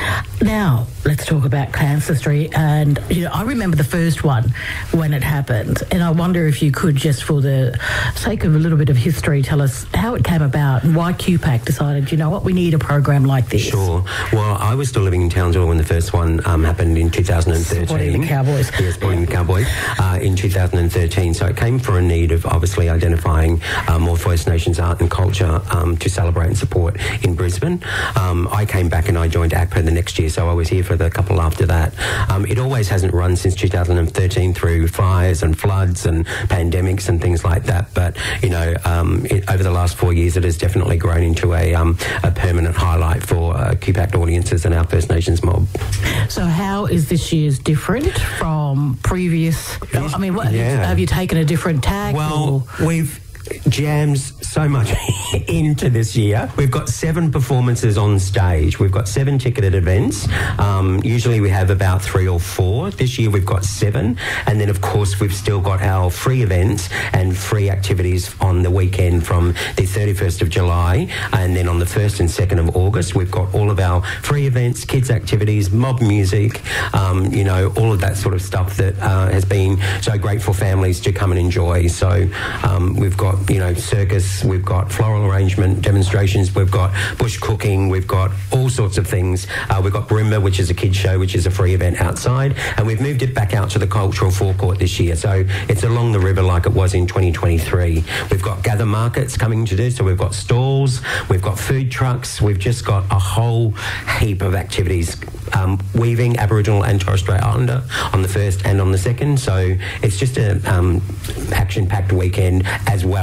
Now, let's talk about Cancer Street. And, you know, I remember the first one when it happened. And I wonder if you could, just for the sake of a little bit of history, tell us how it came about and why Q PAC decided, you know what, we need a program like this. Sure. Well, I was still living in Townsville when the first one um, happened in two thousand thirteen. Supporting the Cowboys. Yeah, supporting the Cowboys uh, in two thousand thirteen. So it came for a need of obviously identifying uh, more First Nations art and culture um, to celebrate and support in Brisbane. Um, I came back and I joined A C P A the next year, so I was here for the couple after that. Um, it always hasn't run since two thousand thirteen through fires and floods and pandemics and things like that. But, you know, um, it, over the last four years, it has definitely grown into a, um, a permanent highlight for uh, Q PAC audiences and our First Nations mob. So how is this year's different from previous? I mean, what, yeah. have you taken a different tack? Well, or? we've jams so much into this year. We've got seven performances on stage. We've got seven ticketed events. Um, usually we have about three or four. This year we've got seven. And then, of course, we've still got our free events and free activities on the weekend from the thirty-first of July. And then on the first and second of August, we've got all of our free events, kids activities, mob music, um, you know, all of that sort of stuff that uh, has been so great for families to come and enjoy. So um, we've got, you know, circus, we've got floral arrangement demonstrations, we've got bush cooking, we've got all sorts of things. Uh, we've got Brimba, which is a kids show, which is a free event outside, and we've moved it back out to the cultural forecourt this year. So it's along the river like it was in twenty twenty-three. We've got gather markets coming to do, so we've got stalls, we've got food trucks, we've just got a whole heap of activities, um, weaving Aboriginal and Torres Strait Islander on the first and on the second. So it's just a um, action-packed weekend, as well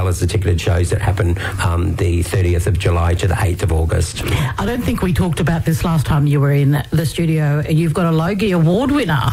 well as the ticketed shows that happen um, the thirtieth of July to the eighth of August. I don't think we talked about this last time you were in the studio. You've got a Logie Award winner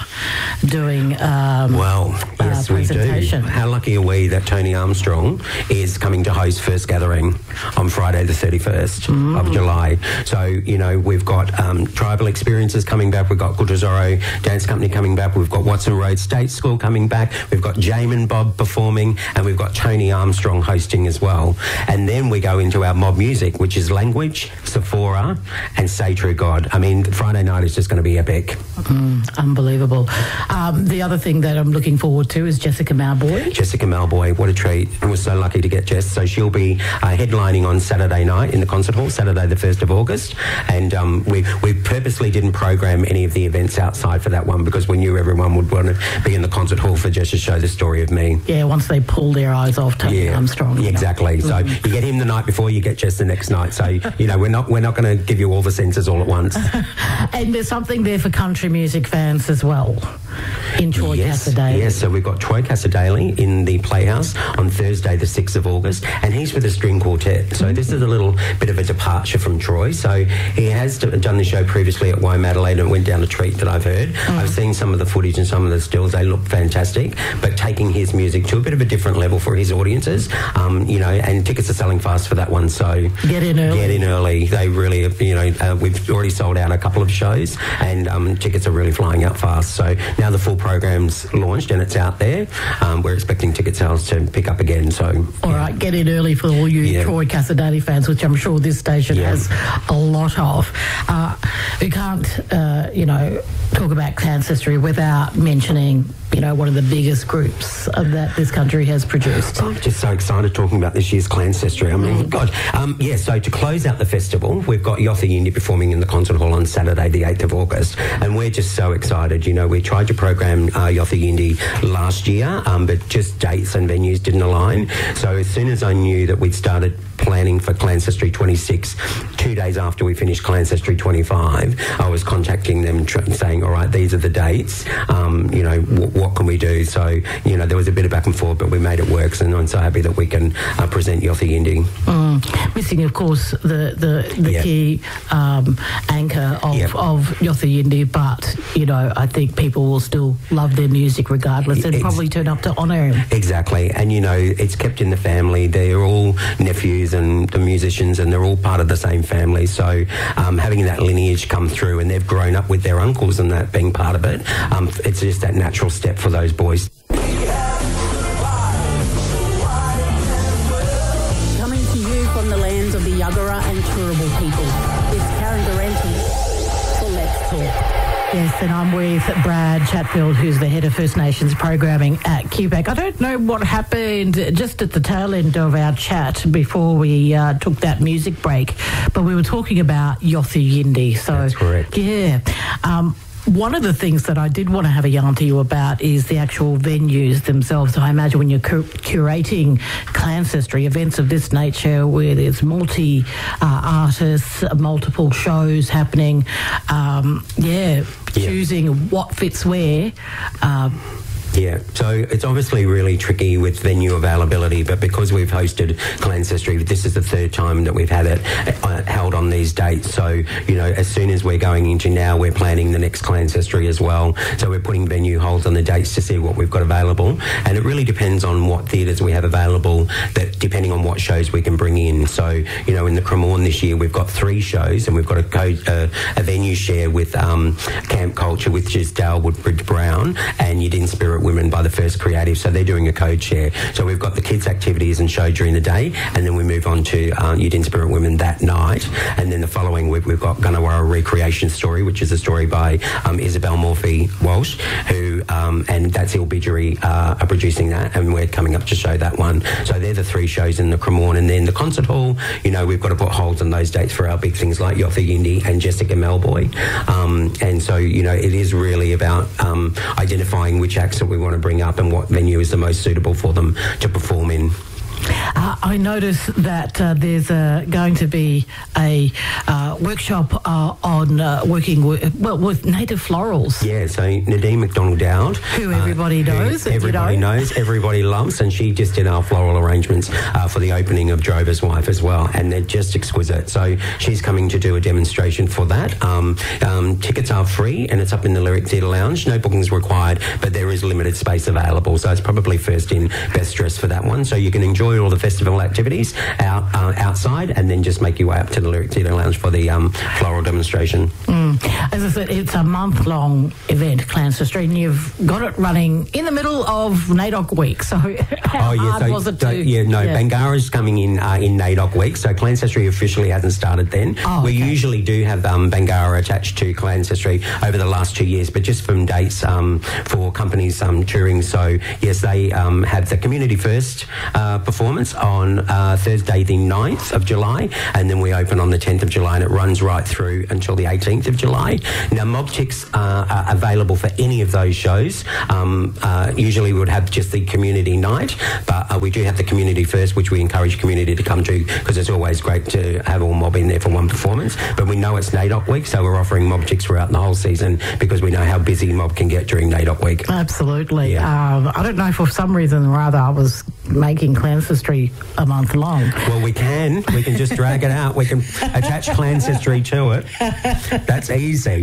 doing um, well, yes, uh, we do. presentation. How lucky are we that Tony Armstrong is coming to host First Gathering on Friday the thirty-first mm. of July. So, you know, we've got um, Tribal Experiences coming back, we've got Gutazoro Dance Company coming back, we've got Watson Road State School coming back, we've got Jamin Bob performing, and we've got Tony Armstrong hosting as well. And then we go into our mob music, which is Language, Sephora, and Say True God. I mean, Friday night is just going to be epic. Mm, unbelievable. Um, the other thing that I'm looking forward to is Jessica Malboy. Jessica Malboy, what a treat. I was so lucky to get Jess. So she'll be uh, headlining on Saturday night in the concert hall, Saturday the first of August. And um, we, we purposely didn't program any of the events outside for that one because we knew everyone would want to be in the concert hall for Jess to show the story of me. Yeah, once they pull their eyes off Tony yeah, Armstrong. Yeah, exactly. So mm. you get him the night before, you get Jess the next night. So, you know, we're not we're not going to give you all the senses all at once. And there's something there for country music fans as well in Troy yes, Cassar-Daley. Yes, so we've got Troy Cassar-Daley in the Playhouse on Thursday the sixth of August, and he's with a string quartet. So mm-hmm. this is a little bit of a departure from Troy. So he has done the show previously at Waimadelaide and went down a treat that I've heard. Mm. I've seen some of the footage and some of the stills. They look fantastic, but taking his music to a bit of a different level for his audiences, um, you know, and tickets are selling fast for that one. So get in early. Get in early. They really, you know, uh, we've already sold out a couple of shows, and um, tickets are really flying out fast. So now the full program's launched and it's out there. Um, we're expecting ticket sales to pick up again. So all right, get in early for all you yeah. Troy Cassar-Daley fans, which I'm sure this station yeah. has a lot of. Uh, we can't, uh, you know, talk about Clancestry without mentioning, you know, one of the biggest groups that this country has produced. I'm just so excited talking about this year's Clancestry. I mean, mm. God. Um, yeah, so to close out the festival, we've got Yothu Yindi performing in the concert hall on Saturday, the eighth of August, and we're just so excited. You know, we tried to program uh, Yothu Yindi last year, um, but just dates and venues didn't align. So as soon as I knew that we'd started planning for Clancestry twenty-six, two days after we finished Clancestry twenty-five, I was contacting them tr- saying, all right, these are the dates, um, you know, w- what can we do? So, you know, there was a bit of back and forth, but we made it work, and I'm so happy that we can uh, present Yothu Yindi. Mm. Missing, of course, the, the, the yep. key um, anchor of, yep. of Yothu Yindi, but, you know, I think people will still love their music regardless and Ex- probably turn up to honour him. Exactly, and, you know, it's kept in the family. They're all nephews and the musicians, and they're all part of the same family. So um, having that lineage come through, and they've grown up with their uncles and that being part of it, um, it's just that natural step for those boys. Coming to you from the lands of the Yuggera and Turrbal people, it's Karen Durante for Let's Talk. Yes, and I'm with Brad Chatfield, who's the head of First Nations programming at Q PAC. I don't know what happened just at the tail end of our chat before we uh, took that music break, but we were talking about Yothu Yindi. So, that's correct. Yeah. Um, One of the things that I did want to have a yarn to you about is the actual venues themselves. So I imagine when you're cur- curating Clancestry, events of this nature where there's multi uh, artists, multiple shows happening, um, yeah, yeah, choosing what fits where. Uh, Yeah, so it's obviously really tricky with venue availability, but because we've hosted Clancestry, this is the third time that we've had it uh, held on these dates. So, you know, as soon as we're going into now, we're planning the next Clancestry as well. So we're putting venue holds on the dates to see what we've got available. And it really depends on what theatres we have available, that depending on what shows we can bring in. So, you know, in the Cremorne this year, we've got three shows, and we've got a, co- uh, a venue share with um, Camp Culture, which is Dale Woodbridge Brown, and Yidin Spirit Women by the First Creative. So they're doing a code share. So we've got the kids' activities and show during the day, and then we move on to uh, Yidin Spirit Women that night. And then the following week, we've got Gunnawara Recreation Story, which is a story by um, Isabel Morphy Walsh, who, um, and that's Ilbidgery uh, are producing that, and we're coming up to show that one. So they're the three shows in the Cremorne. And then the concert hall, you know, we've got to put holds on those dates for our big things like Yothu Yindi and Jessica Malboy. Um, and so, you know, it is really about um, identifying which acts that we want to bring up and what venue is the most suitable for them to perform in. Uh, I notice that uh, there's uh, going to be a uh, workshop uh, on uh, working with, well, with native florals. Yeah, so Nadine McDonald-Dowd. Who everybody uh, knows. Who everybody you know. knows, everybody loves, and she just did our floral arrangements uh, for the opening of Drover's Wife as well, and they're just exquisite. So she's coming to do a demonstration for that. Um, um, tickets are free, and it's up in the Lyric Theatre Lounge. No bookings required, but there is limited space available, so it's probably first in, best dressed for that one. So you can enjoy all the festival activities out uh, outside, and then just make your way up to the Lyric Theatre Lounge for the um, floral demonstration. Mm. As I said, it's a month-long event, Clancy Street, and you've got it running in the middle of NAIDOC week. So how oh, yeah, hard so, was it so, to... Yeah, no, yeah. Bangara's coming in uh, in NAIDOC week, so Clan Ancestry officially hasn't started then. Oh, we okay. usually do have um, Bangara attached to Clan Ancestry over the last two years, but just from dates um, for companies um, touring. So, yes, they um, have the Community First uh, performance on uh, Thursday the ninth of July, and then we open on the tenth of July, and it runs right through until the eighteenth of July. Now, mob ticks uh, are available for any of those shows. Um, uh, usually we would have just the community night, but uh, we do have the Community First, which we encourage community to come to, because it's always great to have all mob in there for one performance. But we know it's NAIDOC week, so we're offering mob ticks throughout the whole season, because we know how busy mob can get during NAIDOC week. Absolutely. Yeah. Um, I don't know, for some reason or other, I was making Clancestry a month long. Well, we can. We can just drag it out. We can attach Clancestry to it. That's easy.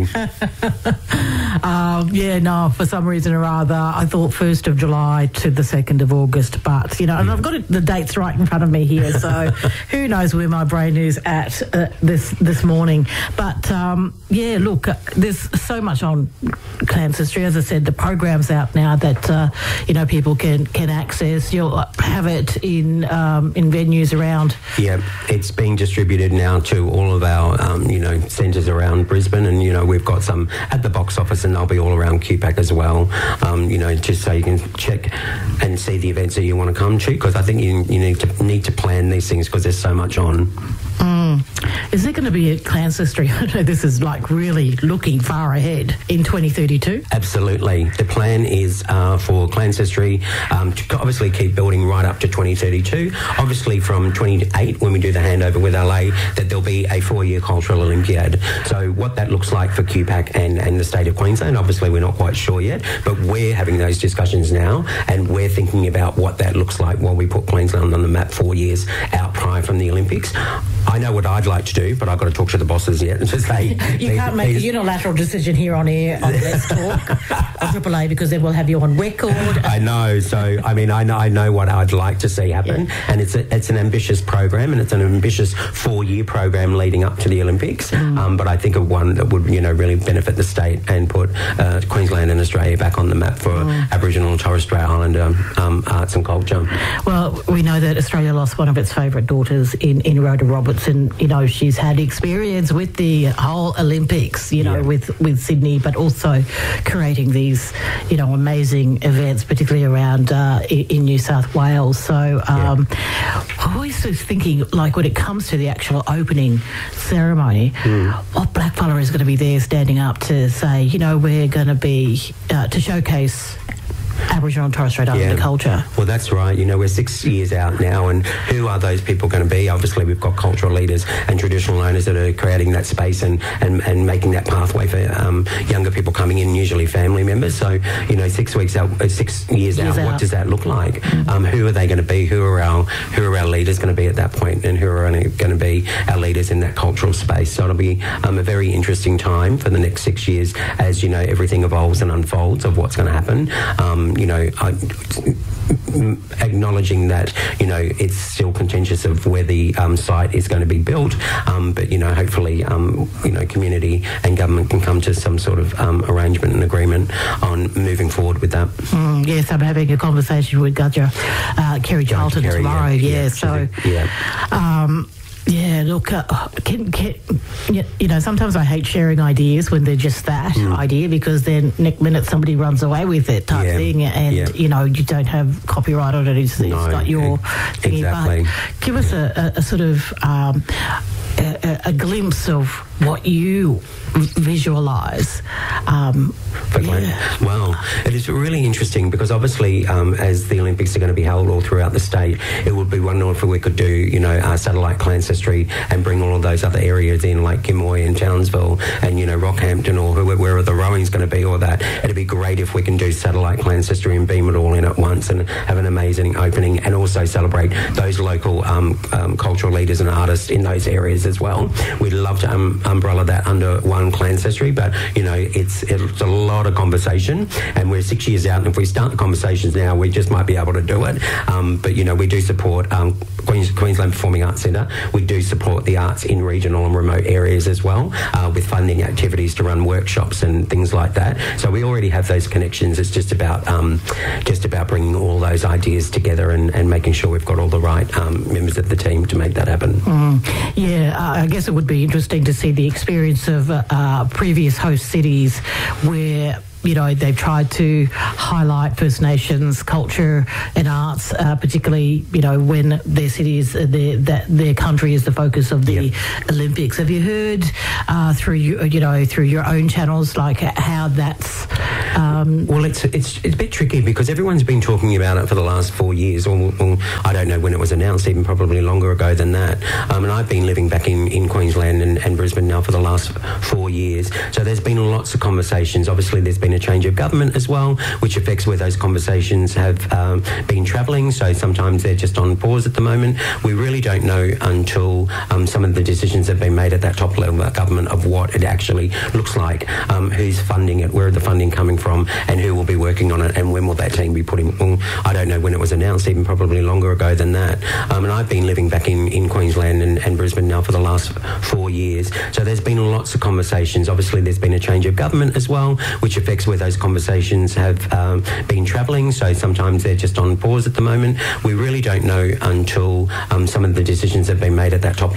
Um, yeah, no, for some reason or other, I thought first of July to the second of August, but, you know, and I've got it, the dates right in front of me here, so who knows where my brain is at uh, this this morning. But, um, yeah, look, uh, there's so much on Clancestry. As I said, the program's out now that, uh, you know, people can, can access. You'll have it in, um, in venues around. Yeah, it's being distributed now to all of our, um, you know, centres around Brisbane, and, you know, we've got some at the box office, and they'll be all around Q PAC as well, um, you know, just so you can check and see the events that you want to come to, because I think you, you need to need to plan these things, because there's so much on. Mm. Is there going to be a Clancestry? I know this is like really looking far ahead in twenty thirty-two. Absolutely. The plan is uh, for Clancestry um, to obviously keep building right up to twenty thirty-two. Obviously from twenty-eight, when we do the handover with L A, that there'll be a four-year cultural Olympiad. So what that looks like for Q PAC and, and the state of Queensland, obviously we're not quite sure yet, but we're having those discussions now, and we're thinking about what that looks like while we put Queensland on the map four years out prior from the Olympics. I know what I'd like to do, but I've got to talk to the bosses yet and just say... You these, can't make these, a unilateral decision here on air on Let's Talk on Triple A, because then we'll have you on record. I know. So, I mean, I know, I know what I'd like to see happen, yeah. and it's a, it's an ambitious program, and it's an ambitious four-year program leading up to the Olympics. Mm. Um, but I think of one that would, you know, really benefit the state and put uh, Queensland and Australia back on the map for mm. Aboriginal and Torres Strait Islander um, arts and culture. Well, we know that Australia lost one of its favourite daughters in, in Rhoda Roberts, and, you know, she's had experience with the whole Olympics, you know, yeah. with, with Sydney, but also creating these, you know, amazing events, particularly around uh, in, in New South Wales. So um, yeah. I always was thinking, like, when it comes to the actual opening ceremony, mm. what blackfella is going to be there standing up to say, you know, we're going to be, uh, to showcase Aboriginal and Torres Strait Islander yeah. culture. Well, that's right. You know, we're six years out now, and who are those people going to be? Obviously, we've got cultural leaders and traditional owners that are creating that space and, and, and making that pathway for um, younger people coming in, usually family members. So, you know, six weeks out, six years, years out, out, what does that look like? Mm-hmm. Um, who are they going to be? Who are our who are our leaders going to be at that point, and who are going to be our leaders in that cultural space? So it'll be um, a very interesting time for the next six years as, you know, everything evolves and unfolds of what's going to happen. Um, you know, I, acknowledging that, you know, it's still contentious of where the um, site is going to be built, um, but, you know, hopefully, um, you know, community and government can come to some sort of um, arrangement and agreement on moving forward with that. Mm, yes, I'm having a conversation with Gudger, uh, Kerry Charlton Kerry, tomorrow, yeah, yeah, yeah so... Yeah. Um, Yeah, look, uh, can, can, you know, sometimes I hate sharing ideas when they're just that mm. idea, because then next minute somebody runs away with it type yeah. thing, and, yeah. you know, you don't have copyright on it. It's, no, it's not your thing. Exactly. But give us a, a, a sort of um, a, a glimpse of what you visualise. Um, yeah. Well, it is really interesting because obviously um, as the Olympics are going to be held all throughout the state, it would be wonderful if we could do, you know, uh, satellite Clancy Street and bring all of those other areas in, like Gimoy and Townsville and, you know, Rockhampton or whoever, wherever the rowing's going to be or that. It'd be great if we can do satellite Clancy Street and beam it all in at once and have an amazing opening and also celebrate those local um, um, cultural leaders and artists in those areas as well. We'd love to um, umbrella that under one Clancy Street, but, you know, it's, it's a lot of conversation and we're six years out and if we start the conversations now, we just might be able to do it. Um, but, you know, we do support um, Queens, Queensland Performing Arts Centre. We do support the arts in regional and remote areas as well uh, with funding activities to run workshops and things like that. So we already have those connections. It's just about um, just about bringing all those ideas together and, and making sure we've got all the right um, members of the team to make that happen. Mm. Yeah, uh, I guess it would be interesting to see the experience of uh, previous host cities where, you know, they've tried to highlight First Nations culture and arts, uh, particularly, you know, when their city is, uh, their, that their country is the focus of the yep. Olympics. Have you heard uh, through, you, you know, through your own channels, like how that's... Um, well, it's, it's it's a bit tricky because everyone's been talking about it for the last four years, or, or I don't know when it was announced, even probably longer ago than that. Um, and I've been living back in, in Queensland and, and Brisbane now for the last four years. So there's been lots of conversations. Obviously, there's been a change of government as well, which affects where those conversations have um, been travelling. So sometimes they're just on pause at the moment. We really don't know until um, some of the decisions have been made at that top level of government of what it actually looks like, um, who's funding it, where the funding coming from, and who will be working on it, and when will that team be putting. Well, I don't know when it was announced, even probably longer ago than that. Um, and I've been living back in, in Queensland and, and Brisbane now for the last four years. So there's been lots of conversations. Obviously, there's been a change of government as well, which affects where those conversations have um, been travelling. So sometimes they're just on pause at the moment. We really don't know until um, some of the decisions have been made at that top level